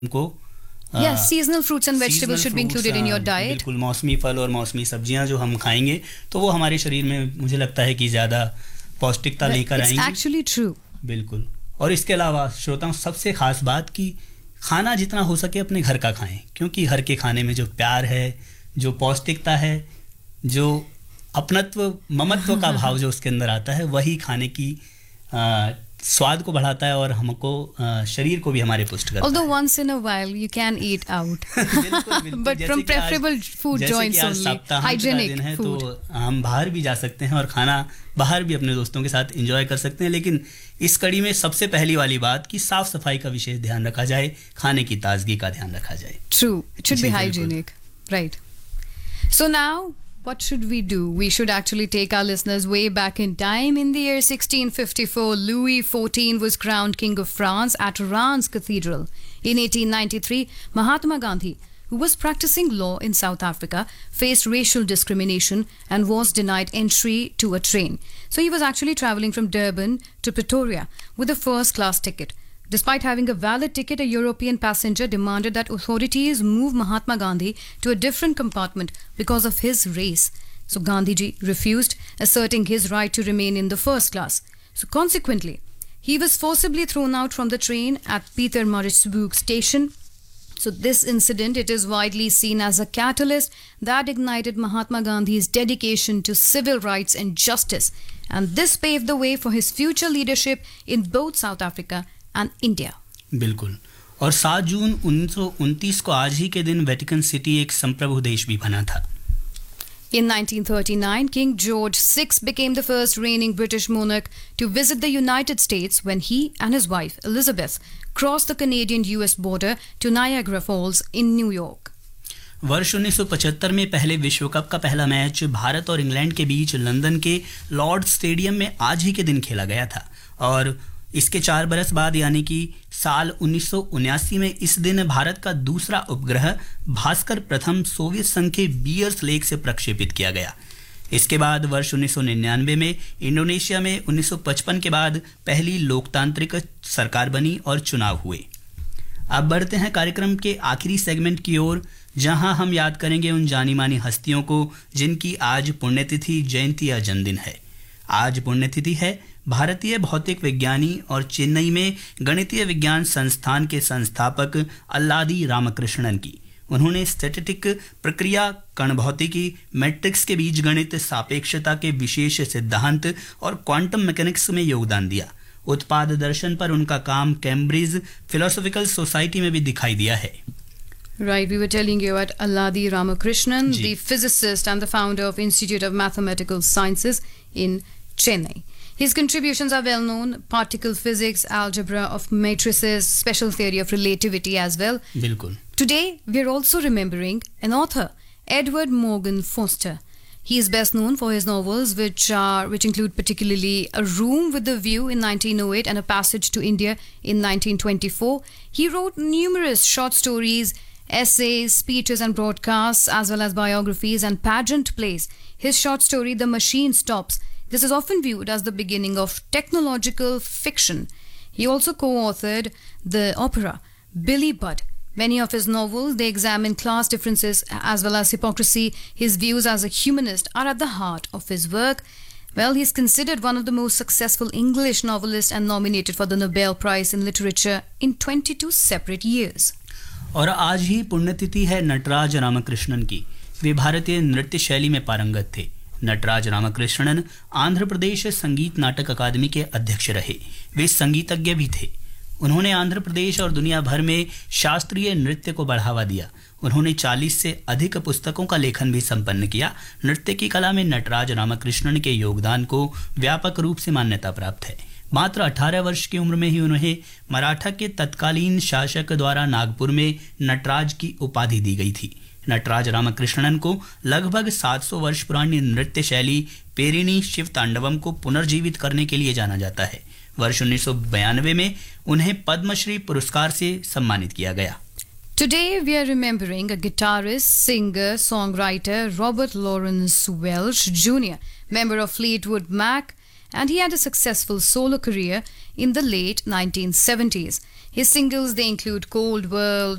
उनको Yes, seasonal fruits and vegetables seasonal should be fruits, included in your diet. बिल्कुल मौसमी फल और मौसमी सब्जियां जो हम खाएंगे तो वो हमारे शरीर में मुझे लगता है कि ज़्यादा पौष्टिकता लेकर It's आएंगी। actually true. बिल्कुल। और इसके अलावा श्रोताओं सबसे खास बात कि खाना जितना हो सके अपने घर का खाएं, क्योंकि घर के खाने में जो प्यार है, जो पौष्टिकता है, जो अपनत्व ममत्व का भाव जो उसके अंदर आता है, वही खाने की स्वाद को बढ़ाता है और हमको शरीर को भी हमारे पुष्ट करता Although है। once in a while you can eat out. बिल्कुल, बिल्कुल। But जैसे from कि आज- preferable food जैसे joints कि आज only. सप्ताहांत का Hygienic दिन है food. तो हम बाहर भी जा सकते हैं और खाना बाहर भी अपने दोस्तों के साथ एंजॉय कर सकते हैं, लेकिन इस कड़ी में सबसे पहली वाली बात कि साफ सफाई का विशेष ध्यान रखा जाए, खाने की ताजगी का ध्यान रखा जाए। True. It should be जी, बिल्कुल। hygienic. Right. So now, what should we do? We should actually take our listeners way back in time. In the year 1654, Louis XIV was crowned King of France at Reims Cathedral. In 1893, Mahatma Gandhi, who was practicing law in South Africa, faced racial discrimination and was denied entry to a train. So he was actually traveling from Durban to Pretoria with a first-class ticket. Despite having a valid ticket, a European passenger demanded that authorities move Mahatma Gandhi to a different compartment because of his race. So Gandhiji refused, asserting his right to remain in the first class. So consequently, he was forcibly thrown out from the train at Pietermaritzburg station. So this incident, it is widely seen as a catalyst that ignited Mahatma Gandhi's dedication to civil rights and justice. And this paved the way for his future leadership in both South Africa and India. बिल्कुल। और 7 जून 1929 को आज ही के दिन Vatican city एक संप्रभु देश भी बना था। In 1939, King George VI became the first reigning British monarch to visit the United States when he and his wife, Elizabeth, crossed the Canadian-US border to Niagara Falls in New York. वर्ष 1975 में पहले विश्व cup का पहला match Bharat और England के बीच London के Lord stadium में आज ही के दिन खेला गया था और इसके 4 बरस बाद यानी कि साल 1979 में इस दिन भारत का दूसरा उपग्रह भास्कर प्रथम सोवियत संघ के बियर्स लेक से प्रक्षेपित किया गया। इसके बाद वर्ष 1999 में इंडोनेशिया में 1955 के बाद पहली लोकतांत्रिक सरकार बनी और चुनाव हुए। अब बढ़ते हैं कार्यक्रम के आखिरी सेगमेंट की ओर, जहां हम याद करेंगे उन जानी मानी हस्तियों को जिनकी आज पुण्यतिथि, जयंती या जन्मदिन है। आज पुण्यतिथि है भारतीय भौतिक विज्ञानी और चेन्नई में गणितीय विज्ञान संस्थान के संस्थापक अल्लादी रामकृष्णन की। उन्होंने स्टैटिस्टिक प्रक्रिया, कण भौतिकी, मैट्रिक्स के बीजगणित, सापेक्षता के विशेष सिद्धांत और क्वांटम मैकेनिक्स में योगदान दिया। उत्पाद दर्शन पर उनका काम कैम्ब्रिज फिलोसॉफिकल सोसाइटी में भी दिखाई दिया है। Right, we were telling you about Alladi Ramakrishnan, Ji. the physicist and the founder of Institute of Mathematical Sciences in Chennai. His contributions are well known: particle physics, algebra of matrices, special theory of relativity as well. बिल्कुल। Today, we're also remembering an author, Edward Morgan Foster. He is best known for his novels, which include particularly A Room with a View in 1908 and A Passage to India in 1924. He wrote numerous short stories, essays, speeches and broadcasts, as well as biographies and pageant plays. His short story, The Machine Stops, this is often viewed as the beginning of technological fiction. He also co-authored the opera Billy Budd. Many of his novels, they examine class differences as well as hypocrisy. His views as a humanist are at the heart of his work. Well, he's considered one of the most successful English novelists and nominated for the Nobel Prize in Literature in 22 separate years. और आज ही पुण्यतिथि है नटराज रामकृष्णन की। वे भारतीय नृत्य शैली में पारंगत थे। नटराज रामकृष्णन आंध्र प्रदेश संगीत नाटक अकादमी के अध्यक्ष रहे। वे संगीतज्ञ भी थे। उन्होंने आंध्र प्रदेश और दुनिया भर में शास्त्रीय नृत्य को बढ़ावा दिया। उन्होंने 40 से अधिक पुस्तकों का लेखन भी संपन्न किया। नृत्य की कला में नटराज रामकृष्णन के योगदान को व्यापक रूप से मान्यता प्राप्त है। मात्र 18 वर्ष की उम्र में ही उन्हें मराठा के तत्कालीन शासक द्वारा नागपुर में नटराज की उपाधि दी गई थी। नटराज रामकृष्णन को लगभग 700 वर्ष पुरानी नृत्य शैली पेरिनी शिव तांडवम को पुनर्जीवित करने के लिए जाना जाता है। वर्ष 1992 में उन्हें पद्मश्री पुरस्कार से सम्मानित किया गया। Today we are remembering a guitarist, singer, songwriter, Robert Lawrence Welch Jr., member of Fleetwood Mac, and he had a successful solo career in the late 1970s. His singles, they include Cold World,